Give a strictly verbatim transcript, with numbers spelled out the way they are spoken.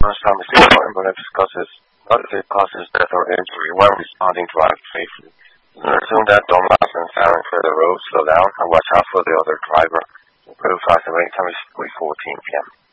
response time is important, but if it causes, not if it causes death or injury when responding, drive safely. Assume that don't last and siren clear the road, slow down, and watch out for the other driver. Improve fast and wait time is three fourteen p m